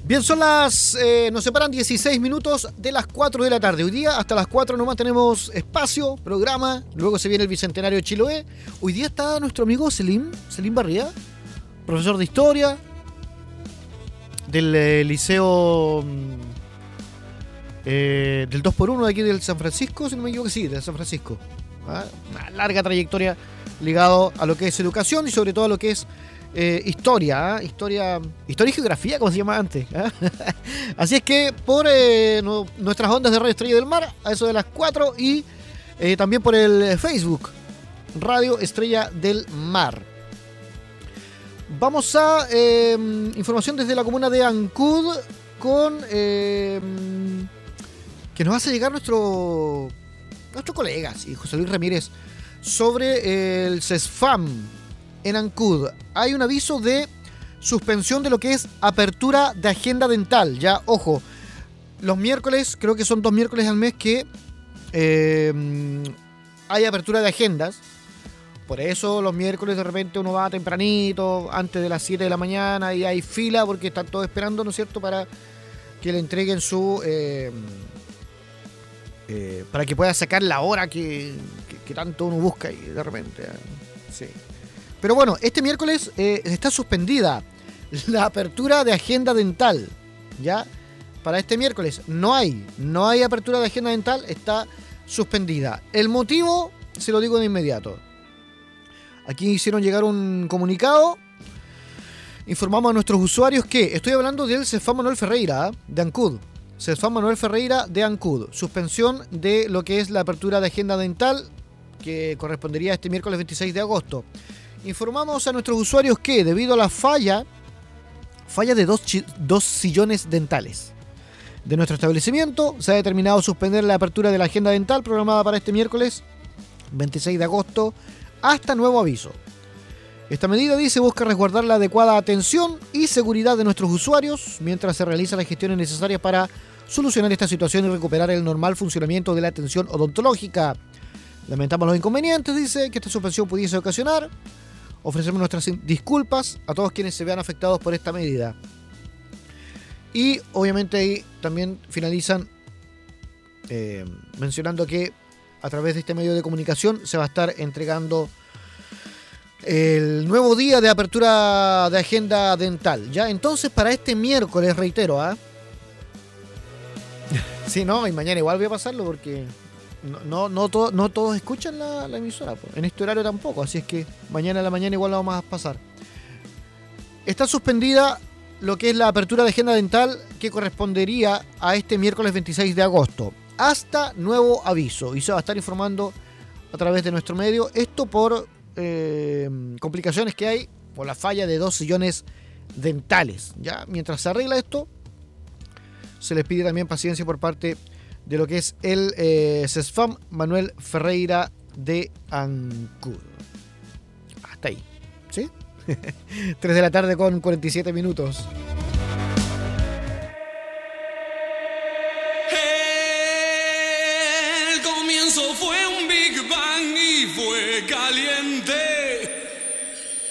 Bien, nos separan 16 minutos de las 4 de la tarde. Hoy día hasta las 4 nomás tenemos espacio, programa. Luego se viene el Bicentenario de Chiloé. Hoy día está nuestro amigo Selim Barría, profesor de historia del liceo del 2x1 de aquí del San Francisco, si no me equivoco, sí, del San Francisco. Una larga trayectoria ligado a lo que es educación y sobre todo a lo que es historia y geografía, como se llama antes. Así es que por nuestras ondas de Radio Estrella del Mar, a eso de las 4, y también por el Facebook, Radio Estrella del Mar. Vamos a información desde la comuna de Ancud con que nos hace llegar nuestro colega, sí, José Luis Ramírez, sobre el CESFAM en Ancud. Hay un aviso de suspensión de lo que es apertura de agenda dental. Ya, ojo, los miércoles, creo que son 2 miércoles al mes que hay apertura de agendas. Por eso los miércoles de repente uno va tempranito, antes de las 7 de la mañana, y hay fila porque están todos esperando, ¿no es cierto?, para que le entreguen su... para que pueda sacar la hora que tanto uno busca y de repente... sí. Pero bueno, este miércoles está suspendida la apertura de agenda dental. ¿Ya? Para este miércoles no hay apertura de agenda dental, está suspendida. El motivo se lo digo de inmediato. Aquí hicieron llegar un comunicado. Informamos a nuestros usuarios que estoy hablando del CESFAM Manuel Ferreira de Ancud. CESFAM Manuel Ferreira de Ancud. Suspensión de lo que es la apertura de agenda dental que correspondería a este miércoles 26 de agosto. Informamos a nuestros usuarios que debido a la falla de dos sillones dentales de nuestro establecimiento, se ha determinado suspender la apertura de la agenda dental programada para este miércoles 26 de agosto hasta nuevo aviso. Esta medida, dice, busca resguardar la adecuada atención y seguridad de nuestros usuarios mientras se realizan las gestiones necesarias para solucionar esta situación y recuperar el normal funcionamiento de la atención odontológica. Lamentamos los inconvenientes, dice, que esta suspensión pudiese ocasionar. Ofrecemos nuestras disculpas a todos quienes se vean afectados por esta medida. Y obviamente ahí también finalizan mencionando que a través de este medio de comunicación se va a estar entregando el nuevo día de apertura de agenda dental. Ya, entonces para este miércoles, reitero, sí, no, y mañana igual voy a pasarlo porque no todos escuchan la emisora, pues. En este horario tampoco, así es que mañana a la mañana igual la vamos a pasar. Está suspendida lo que es la apertura de agenda dental que correspondería a este miércoles 26 de agosto hasta nuevo aviso, y se va a estar informando a través de nuestro medio. Esto por complicaciones que hay por la falla de 2 sillones dentales. Ya, mientras se arregla esto, se les pide también paciencia por parte de lo que es el CESFAM Manuel Ferreira de Ancud. Hasta ahí, ¿sí? 3 de la tarde con 47 minutos.